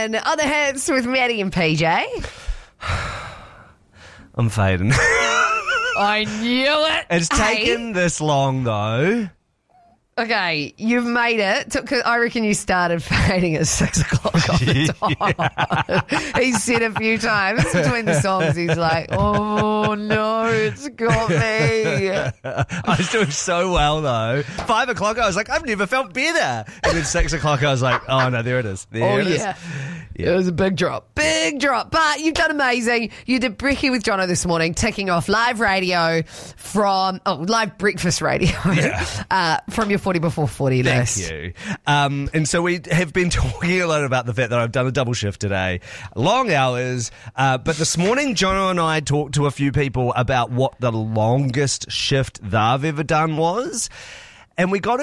Ryan on the hits with Maddie and PJ. I'm fading. I knew it. It's taken this long, though. Okay, you've made it. I reckon you started fading at 6 o'clock on the dot. He's said a few times between the songs, he's like, oh no, it's got me. I was doing so well, though. 5 o'clock, I was like, I've never felt better. And then 6 o'clock, I was like, oh no, there it is. There it is. Yeah. It was a big drop. Big drop. But you've done amazing. You did Brekkie with Jono this morning, ticking off live radio live breakfast radio from your 40 before 40 list. Thank you. And so we have been talking a lot about the fact that I've done a double shift today. Long hours. But this morning, Jono and I talked to a few people about what the longest shift they've ever done was. And we got